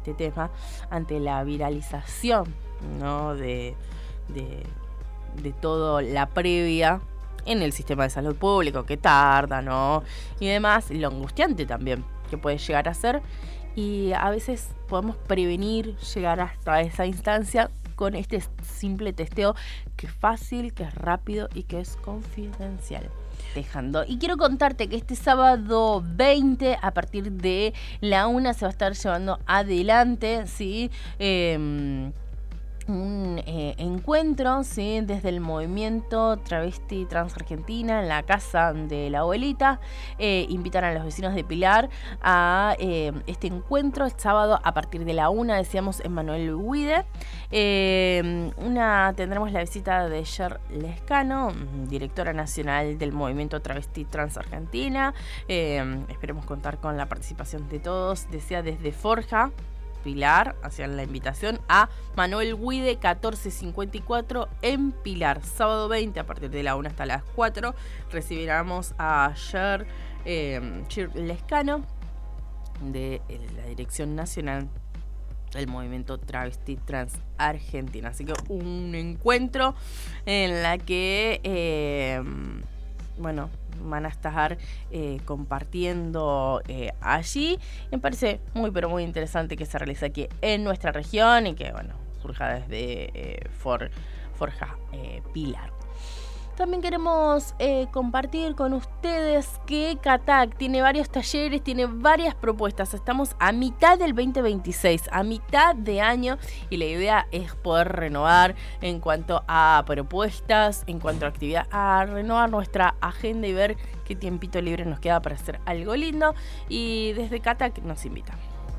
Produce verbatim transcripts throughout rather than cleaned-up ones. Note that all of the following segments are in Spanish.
este tema ante la viralización, ¿no? de, de, de todo la previa en el sistema de salud público, que tarda, ¿no? Y demás, lo angustiante también que puede llegar a ser. Y a veces podemos prevenir llegar hasta esa instancia con este simple testeo que es fácil, que es rápido y que es confidencial. Dejando. Y quiero contarte que este sábado veinte, a partir de la una, se va a estar llevando adelante, ¿sí? Eh, un eh, encuentro, ¿sí? Desde el movimiento Travesti Trans Argentina en la casa de la abuelita. Eh, invitan a los vecinos de Pilar a eh, este encuentro el sábado a partir de la una, decíamos, en Manuel Huide. Eh, una, tendremos la visita de Yer Lescano, directora nacional del movimiento Travesti Trans Argentina. Eh, esperemos contar con la participación de todos. Decía desde Forja, Pilar, hacían la invitación a Manuel Huide catorce cincuenta y cuatro en Pilar. Sábado veinte, a partir de la una hasta las cuatro, recibiremos a Yer eh, Lescano de eh, la Dirección Nacional del Movimiento Travesti Trans Argentina. Así que un encuentro en la que eh, bueno, van a estar eh, compartiendo eh, allí. Me parece muy pero muy interesante que se realice aquí en nuestra región y que, bueno, surja desde eh, For, Forja eh, Pilar. También queremos eh, compartir con ustedes que CATAC tiene varios talleres, tiene varias propuestas. Estamos a mitad del veinte veintiséis, a mitad de año, y la idea es poder renovar en cuanto a propuestas, en cuanto a actividad, a renovar nuestra agenda y ver qué tiempito libre nos queda para hacer algo lindo. Y desde CATAC nos invitan.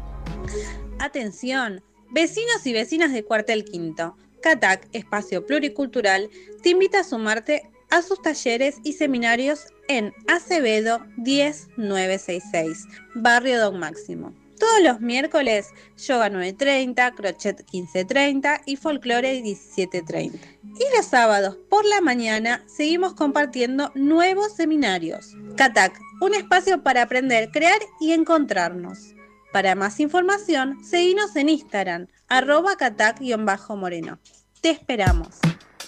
Atención, vecinos y vecinas de Cuartel Quinto. CATAC, Espacio Pluricultural, te invita a sumarte a sus talleres y seminarios en Acevedo diez mil novecientos sesenta y seis, Barrio Don Máximo. Todos los miércoles, yoga nueve treinta, crochet quince treinta y folclore diecisiete treinta. Y los sábados por la mañana seguimos compartiendo nuevos seminarios. CATAC, un espacio para aprender, crear y encontrarnos. Para más información, seguinos en Instagram, arroba catac-moreno. Te esperamos.